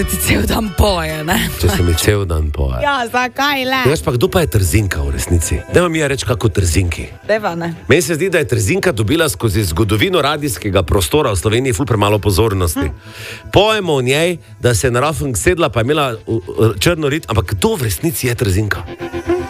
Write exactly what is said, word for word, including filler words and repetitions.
Ti cel dan poje, ne? Če se mi cel dan poje. Ja, zakaj le? Jaz pa, kdo pa je Trzinka v resnici? Dajmo mi ja reči kako Trzinki. Deva, ne? Meni se zdi, da je Trzinka dobila skozi zgodovino radijskega prostora v Sloveniji ful premalo pozornosti. Hm. Pojemo o njej, da se je na Rafeng sedla, pa je imela črno rit, ampak kdo v resnici je Trzinka?